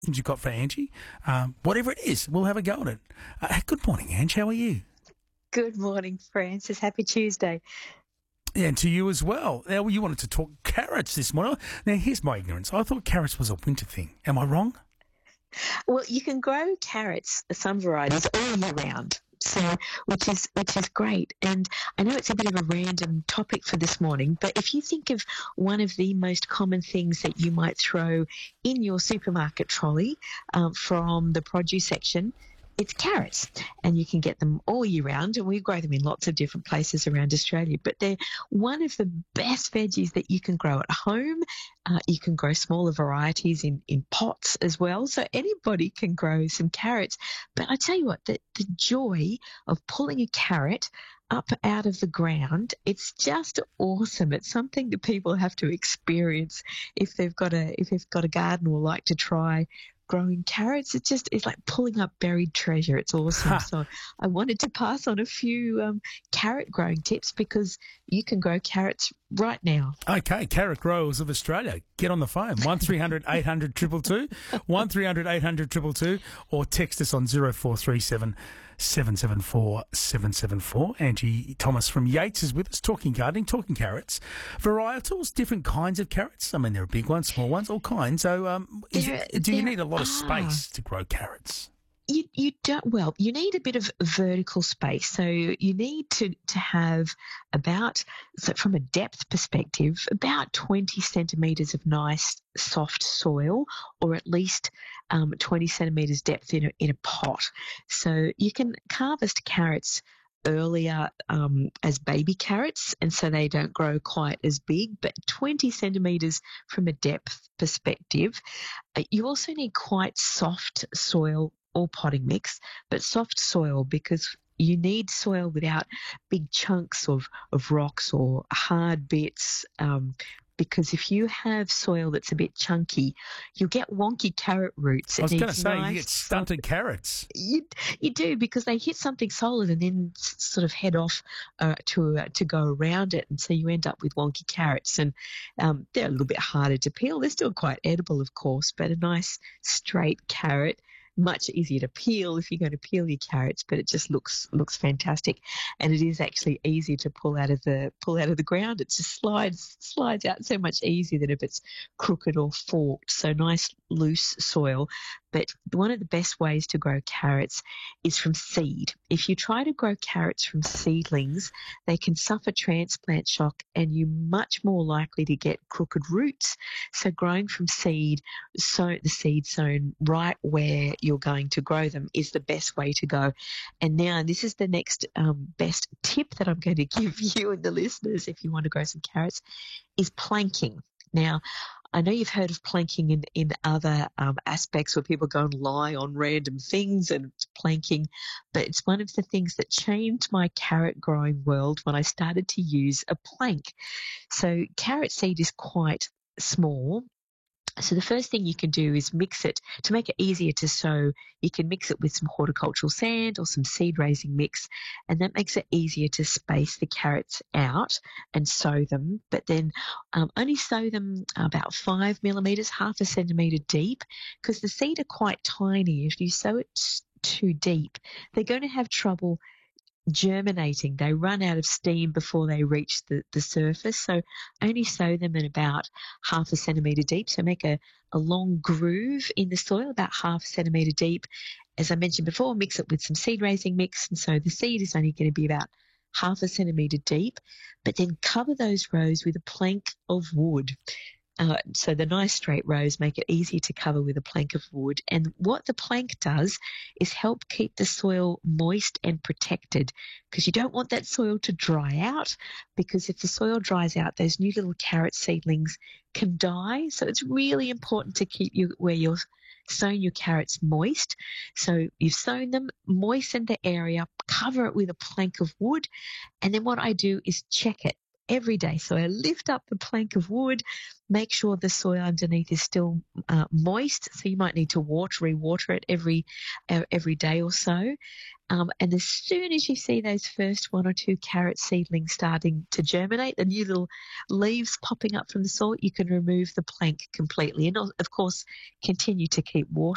you've got for Angie. Whatever it is, we'll have a go at it. Good morning, Ange. How are you? Good morning, Francis. Happy Tuesday. Yeah, and to you as well. Now, you wanted to talk carrots this morning. Now, here's my ignorance. I thought carrots was a winter thing. Am I wrong? Well, you can grow carrots, some varieties, all year round. So, which is great. And I know it's a bit of a random topic for this morning, but if you think of one of the most common things that you might throw in your supermarket trolley from the produce section, it's carrots, and you can get them all year round, and we grow them in lots of different places around Australia, but they're one of the best veggies that you can grow at home. You can grow smaller varieties in pots as well, so anybody can grow some carrots. But I tell you what, the joy of pulling a carrot up out of the ground, it's just awesome. It's something that people have to experience if they've got a garden or like to try growing carrots. It's like pulling up buried treasure. It's awesome. So I wanted to pass on a few carrot growing tips because you can grow carrots right now. Okay, carrot growers of Australia, get on the phone, 1300 800 222, 1300 800 222, or text us on 0437 774 774. Angie Thomas from Yates is with us, talking gardening, talking carrots, varietals, different kinds of carrots. I mean, there are big ones, small ones, all kinds. So do you need a lot of space to grow carrots? You don't. Well, you need a bit of vertical space. So you need to have about, so from a depth perspective, about 20 centimetres of nice soft soil, or at least 20 centimetres depth in a pot. So you can harvest carrots earlier as baby carrots, and so they don't grow quite as big, but 20 centimetres from a depth perspective. You also need quite soft soil or potting mix, but soft soil, because you need soil without big chunks of rocks or hard bits, because if you have soil that's a bit chunky, you'll get wonky carrot roots. I was going to say, you get stunted carrots. You do, because they hit something solid and then sort of head off to go around it, and so you end up with wonky carrots. And they're a little bit harder to peel. They're still quite edible, of course, but a nice straight carrot, much easier to peel if you're going to peel your carrots, but it just looks fantastic, and it is actually easy to pull out of the ground. It just slides out so much easier than if it's crooked or forked. So nice loose soil. But one of the best ways to grow carrots is from seed. If you try to grow carrots from seedlings, they can suffer transplant shock, and you're much more likely to get crooked roots. So growing from seed, so the seed sown right where you're going to grow them, is the best way to go. And now this is the next best tip that I'm going to give you and the listeners if you want to grow some carrots, is planking. Now, I know you've heard of planking in other aspects where people go and lie on random things and planking, but it's one of the things that changed my carrot growing world when I started to use a plank. So carrot seed is quite small. So the first thing you can do is mix it. To make it easier to sow, you can mix it with some horticultural sand or some seed raising mix, and that makes it easier to space the carrots out and sow them. But then only sow them about 5 millimetres, half a centimetre deep, because the seed are quite tiny. If you sow it too deep, they're going to have trouble germinating. They run out of steam before they reach the surface. So only sow them in about half a centimetre deep. So make a long groove in the soil, about half a centimetre deep. As I mentioned before, mix it with some seed raising mix. And so the seed is only going to be about half a centimetre deep, but then cover those rows with a plank of wood. So the nice straight rows make it easy to cover with a plank of wood. And what the plank does is help keep the soil moist and protected, because you don't want that soil to dry out, because if the soil dries out, those new little carrot seedlings can die. So it's really important to keep where you're sown your carrots moist. So you've sown them, moisten the area, cover it with a plank of wood, and then what I do is check it every day. So I lift up the plank of wood, make sure the soil underneath is still moist. So you might need to re-water it every day or so. And as soon as you see those first 1 or 2 carrot seedlings starting to germinate, the new little leaves popping up from the soil, you can remove the plank completely. And of course, continue to keep watering